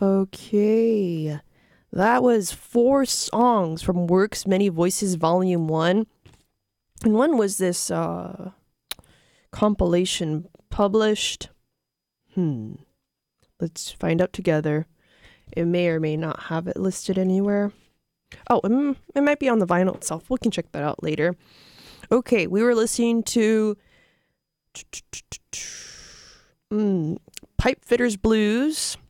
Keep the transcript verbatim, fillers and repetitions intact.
Okay. That was four songs from Works Many Voices Volume one. And when was this uh, compilation published? Hmm. Let's find out together. It may or may not have it listed anywhere. Oh, um, it might be on the vinyl itself. We can check that out later. Okay, we were listening to mm, Pipe Fitters Blues